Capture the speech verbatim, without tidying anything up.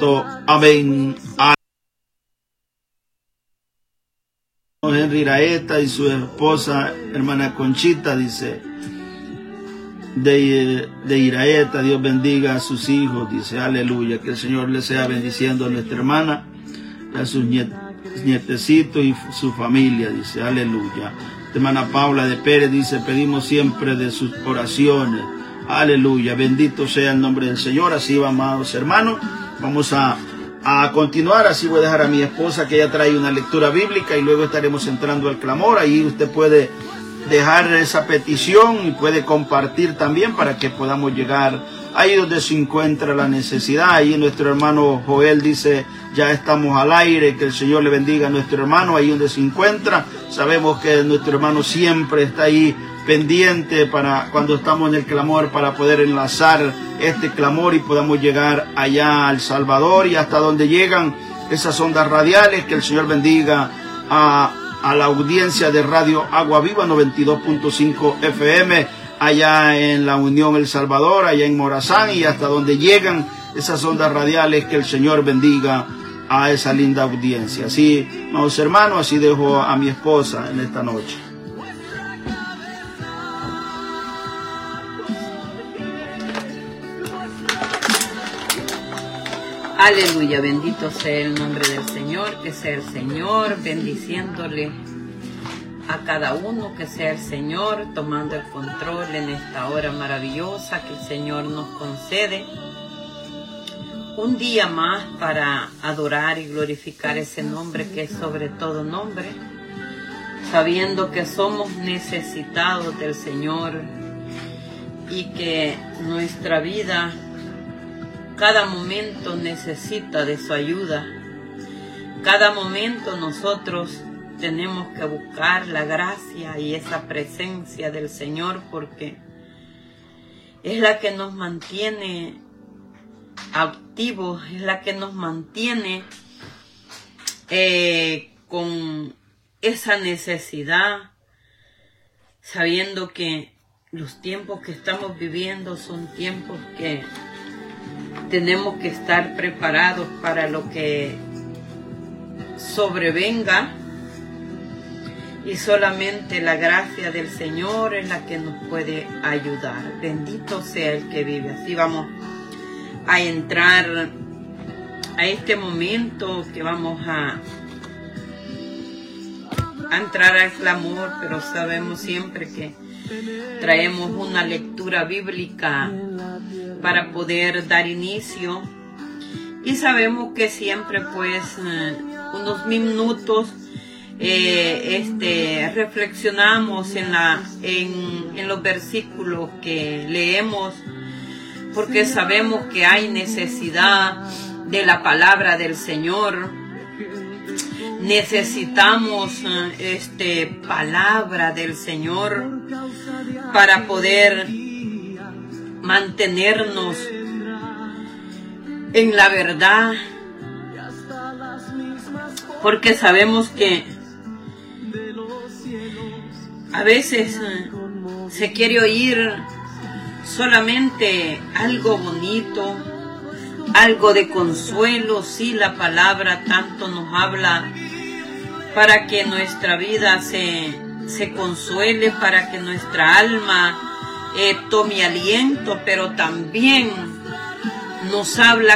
Amén. Henry Iraeta y su esposa, hermana Conchita, dice, de, de Iraeta, Dios bendiga a sus hijos, dice, aleluya, que el Señor les sea bendiciendo a nuestra hermana, a sus niet, nietecitos y su familia, dice, aleluya. Hermana Paula de Pérez dice, pedimos siempre de sus oraciones, aleluya, bendito sea el nombre del Señor. Así va, amados hermanos, vamos a A continuar. Así voy a dejar a mi esposa que ella trae una lectura bíblica y luego estaremos entrando al clamor. Ahí usted puede dejar esa petición y puede compartir también para que podamos llegar ahí donde se encuentra la necesidad. Ahí nuestro hermano Joel dice, ya estamos al aire, que el Señor le bendiga a nuestro hermano ahí donde se encuentra. Sabemos que nuestro hermano siempre está ahí pendiente para cuando estamos en el clamor, para poder enlazar este clamor y podamos llegar allá al Salvador y hasta donde llegan esas ondas radiales. Que el Señor bendiga a, a la audiencia de Radio Agua Viva noventa y dos punto cinco F M allá en la Unión El Salvador, allá en Morazán, y hasta donde llegan esas ondas radiales. Que el Señor bendiga a esa linda audiencia. Así, amados hermanos, así dejo a mi esposa en esta noche. Aleluya, bendito sea el nombre del Señor, que sea el Señor bendiciéndole a cada uno, que sea el Señor tomando el control en esta hora maravillosa que el Señor nos concede. Un día más para adorar y glorificar ese nombre que es sobre todo nombre, sabiendo que somos necesitados del Señor y que nuestra vida cada momento necesita de su ayuda. Cada momento nosotros tenemos que buscar la gracia y esa presencia del Señor, porque es la que nos mantiene activos, es la que nos mantiene eh, con esa necesidad, sabiendo que los tiempos que estamos viviendo son tiempos que tenemos que estar preparados para lo que sobrevenga, y solamente la gracia del Señor es la que nos puede ayudar. Bendito sea el que vive. Así vamos a entrar a este momento que vamos a, a entrar al clamor, pero sabemos siempre que traemos una lectura bíblica para poder dar inicio, y sabemos que siempre pues unos minutos eh, este, reflexionamos en, la, en, en los versículos que leemos, porque sabemos que hay necesidad de la palabra del Señor. Necesitamos este, palabra del Señor para poder mantenernos en la verdad, porque sabemos que a veces se quiere oír solamente algo bonito, algo de consuelo. Sí, la palabra tanto nos habla para que nuestra vida se, se consuele, para que nuestra alma eh, tome aliento, pero también nos habla